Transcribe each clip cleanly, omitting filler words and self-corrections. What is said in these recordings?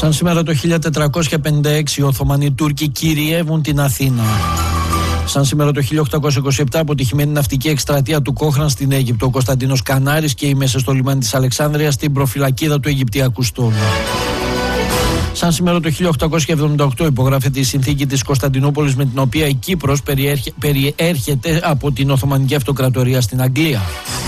Σαν σήμερα το 1456 οι Οθωμανοί Τούρκοι κυριεύουν την Αθήνα. Σαν σήμερα το 1827 αποτυχημένη ναυτική εκστρατεία του Κόχραν στην Αίγυπτο. Ο Κωνσταντίνος Κανάρης και οι μέσα στο λιμάνι της Αλεξάνδρειας στην προφυλακίδα του Αιγυπτιακού στόλου. Σαν σήμερα το 1878 υπογράφεται η συνθήκη της Κωνσταντινούπολης με την οποία η Κύπρος περιέρχεται από την Οθωμανική Αυτοκρατορία στην Αγγλία.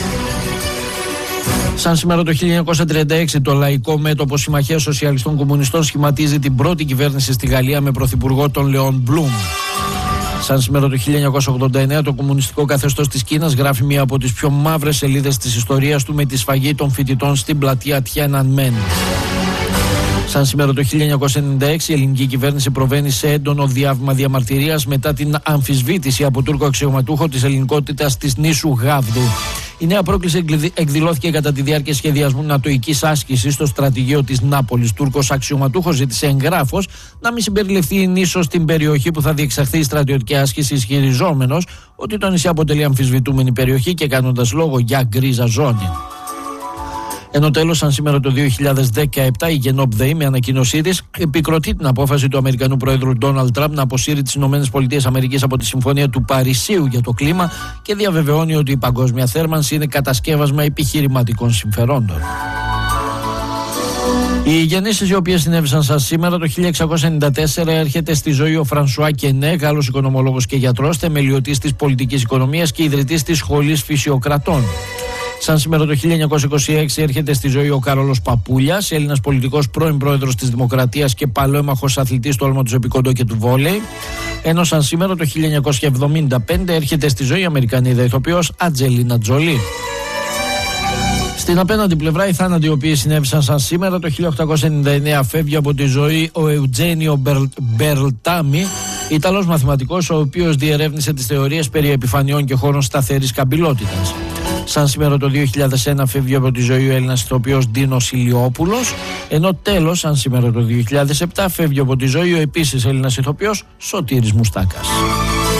Σαν σήμερα το 1936 το Λαϊκό Μέτωπο Συμμαχίας Σοσιαλιστών Κομμουνιστών σχηματίζει την πρώτη κυβέρνηση στη Γαλλία με πρωθυπουργό τον Λεόν Μπλουμ. Σαν σήμερα το 1989 το κομμουνιστικό καθεστώς της Κίνας γράφει μία από τις πιο μαύρες σελίδες της ιστορίας του με τη σφαγή των φοιτητών στην πλατεία Τιάνανμεν. Σαν σήμερα το 1996 η ελληνική κυβέρνηση προβαίνει σε έντονο διάβημα διαμαρτυρίας μετά την αμφισβήτηση από Τούρκο αξιωματούχο της ελληνικότητας της νήσου Γάβδου. Η νέα πρόκληση εκδηλώθηκε κατά τη διάρκεια σχεδιασμού νατοικής άσκησης στο στρατηγείο της Νάπολης. Τούρκος αξιωματούχος ζήτησε εγγράφος να μην συμπεριληφθεί η νήσος στην περιοχή που θα διεξαχθεί η στρατιωτική άσκηση, ισχυριζόμενος ότι το νησί αποτελεί αμφισβητούμενη περιοχή και κάνοντας λόγο για γκρίζα ζώνη. Ενώ τέλος, σαν σήμερα το 2017, η Γενόπ ΔΕΗ με ανακοίνωσή της επικροτεί την απόφαση του Αμερικανού Πρόεδρου Ντόναλντ Τραμπ να αποσύρει τις ΗΠΑ από τη Συμφωνία του Παρισίου για το κλίμα και διαβεβαιώνει ότι η παγκόσμια θέρμανση είναι κατασκεύασμα επιχειρηματικών συμφερόντων. Οι γεννήσεις οι οποίες συνέβησαν σαν σήμερα το 1694 έρχεται στη ζωή ο Φρανσουά Κενέ, Γάλλος οικονομολόγος και γιατρός, θεμελιωτής της πολιτικής οικονομίας και ιδρυτής της Σχολής Φυσιοκρατών. Σαν σήμερα το 1926 έρχεται στη ζωή ο Καρόλος Παπούλιας, Έλληνας πολιτικός, πρώην πρόεδρος της Δημοκρατίας και παλαιόμαχος αθλητής του άλματος επικοντό και του βόλεϊ. Ενώ σαν σήμερα το 1975 έρχεται στη ζωή η Αμερικανίδα ηθοποιός Αντζελίνα Τζολί. Στην απέναντι πλευρά οι θάνατοι οι οποίοι συνέβησαν σαν σήμερα το 1899 φεύγει από τη ζωή ο Εουτζένιο Μπερλτάμι, Ιταλός μαθηματικός, ο οποίος διερεύνησε τις θεωρίες περί επιφανειών και χώρων σταθερής καμπυλότητας. Σαν σήμερα το 2001 φεύγει από τη ζωή ο Έλληνας ηθοποιός Ντίνος Ηλιόπουλος, ενώ τέλος, σαν σήμερα το 2007 φεύγει από τη ζωή ο επίσης Έλληνας ηθοποιός Σωτήρης Μουστάκας.